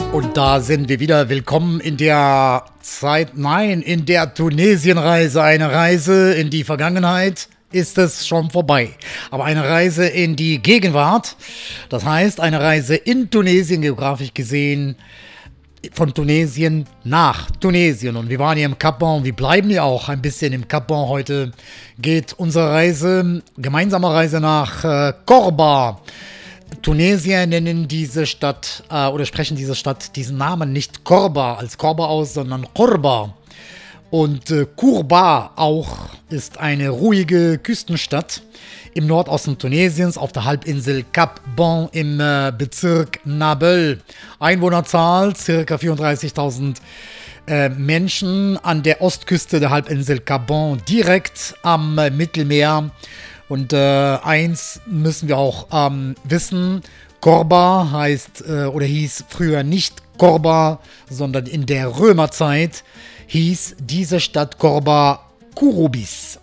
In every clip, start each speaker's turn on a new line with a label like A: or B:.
A: Und da sind wir wieder. Willkommen in der in der Tunesienreise. Eine Reise in die Vergangenheit ist es schon vorbei. Aber eine Reise in die Gegenwart, das heißt eine Reise in Tunesien, geografisch gesehen, von Tunesien nach Tunesien. Und wir waren hier im Cap Bon, wir bleiben hier auch ein bisschen im Cap Bon. Heute geht unsere Reise, gemeinsame Reise nach Korba. Tunesier nennen diese Stadt oder sprechen diese Stadt diesen Namen nicht Korba als Korba aus, sondern Korba. Und Kourba auch ist eine ruhige Küstenstadt im Nordosten Tunesiens auf der Halbinsel Cap Bon im Bezirk Nabel. Einwohnerzahl ca. 34.000 Menschen an der Ostküste der Halbinsel Cap Bon, direkt am Mittelmeer. Und eins müssen wir auch wissen, Korba heißt oder hieß früher nicht Korba, sondern in der Römerzeit hieß diese Stadt Korba Kurubis.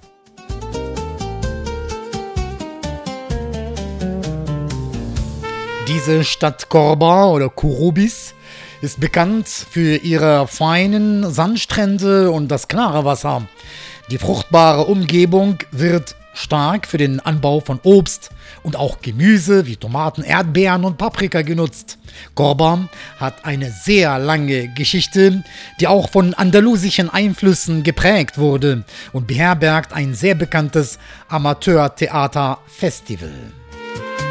A: Diese Stadt Korba oder Kurubis ist bekannt für ihre feinen Sandstrände und das klare Wasser. Die fruchtbare Umgebung wird stark für den Anbau von Obst und auch Gemüse wie Tomaten, Erdbeeren und Paprika genutzt. Korba hat eine sehr lange Geschichte, die auch von andalusischen Einflüssen geprägt wurde und beherbergt ein sehr bekanntes Amateurtheaterfestival.